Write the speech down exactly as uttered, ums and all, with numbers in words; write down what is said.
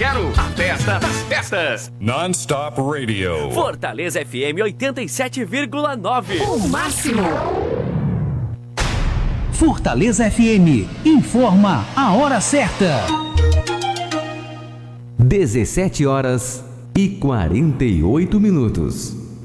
quero a festa das festas. Non-Stop Radio. Fortaleza F M oitenta e sete vírgula nove. O máximo. Fortaleza F M informa a hora certa. dezessete horas e quarenta e oito minutos.